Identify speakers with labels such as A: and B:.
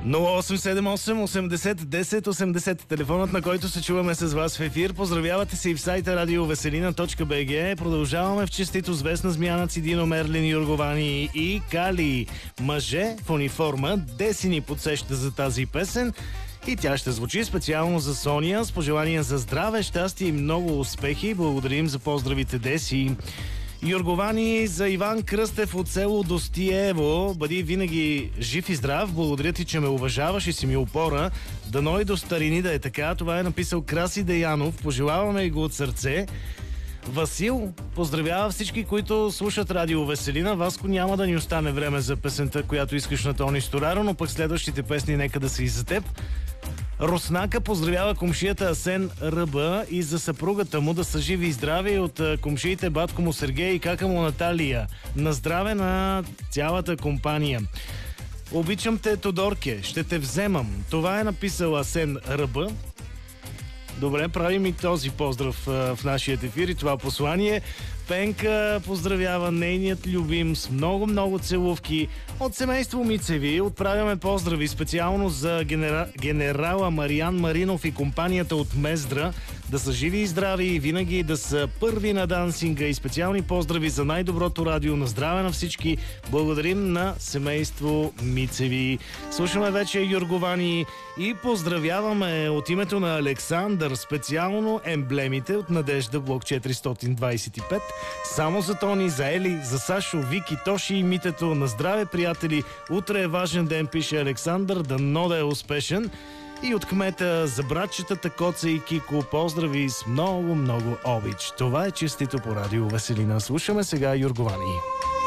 A: 0878 80 10 80, телефонът, на който се чуваме с вас в ефир. Поздравявате се и в сайта radioveselina.bg. Продължаваме в честито с Весна Змяна, Дино, Мерлин, Юрговани и Кали. Мъже в униформа. Деси ни подсеща за тази песен. И тя ще звучи специално за Соня с пожелания за здраве, щастие и много успехи. Благодарим за поздравите, Деси. Юрговани за Иван Кръстев от село Достиево. Бъди винаги жив и здрав. Благодаря ти, че ме уважаваш и си ми опора. Дано и до старини да е така. Това е написал Краси Деянов. Пожелаваме го от сърце. Васил поздравява всички, които слушат Радио Веселина. Васко, няма да ни остане време за песента, която искаш на Тони Стораро, но пък следващите песни нека да са и за теб. Роснака поздравява комшията Асен Ръба и за съпругата му да са живи и здрави от комшиите батко му Сергей и кака му Наталия. На здраве на цялата компания. Обичам те, Тодорке, ще те вземам. Това е написал Асен Ръба. Добре, правим и този поздрав в нашия ефир и това послание. Пенка поздравява нейният любим с много целувки. От семейство Мицеви отправяме поздрави специално за генерала Мариан Маринов и компанията от Мездра. Да са живи и здрави и винаги да са първи на дансинга, и специални поздрави за най-доброто радио. На здраве на всички. Благодарим на семейство Мицеви. Слушаме вече Юрговани и поздравяваме от името на Александър специално емблемите от Надежда блок 425. Само за Тони, за Ели, за Сашо, Вики, Тоши и Митето. На здраве, приятели! Утре е важен ден, пише Александър. Дано да е успешен. И от кмета за братчетата Коца и Кико поздрави с много обич. Това е честито по Радио Веселина. Слушаме сега Юрговани.